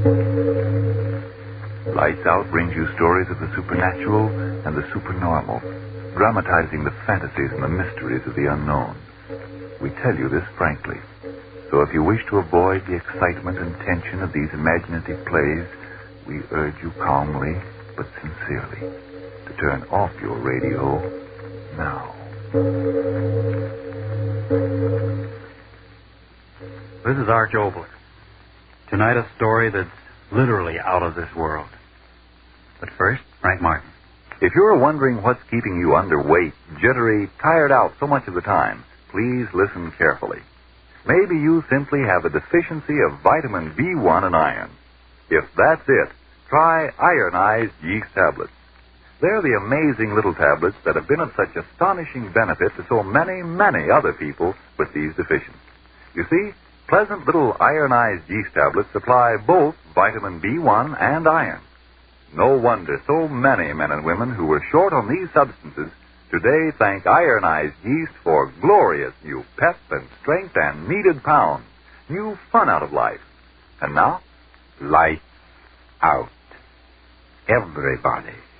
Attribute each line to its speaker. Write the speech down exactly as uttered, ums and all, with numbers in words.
Speaker 1: Lights Out brings you stories of the supernatural and the supernormal, dramatizing the fantasies and the mysteries of the unknown. We tell you this frankly. So if you wish to avoid the excitement and tension of these imaginative plays, we urge you calmly but sincerely to turn off your radio now.
Speaker 2: This is Arch Obler. Tonight a story that's literally out of this world. But first, Frank Martin.
Speaker 1: If you're wondering what's keeping you underweight, jittery, tired out so much of the time, please listen carefully. Maybe you simply have a deficiency of vitamin B one and iron. If that's it, try ironized yeast tablets. They're the amazing little tablets that have been of such astonishing benefit to so many, many other people with these deficiencies. You see, pleasant little ironized yeast tablets supply both vitamin B one and iron. No wonder so many men and women who were short on these substances today thank ironized yeast for glorious new pep and strength and needed pounds, new fun out of life. And now,
Speaker 3: Lights out. Everybody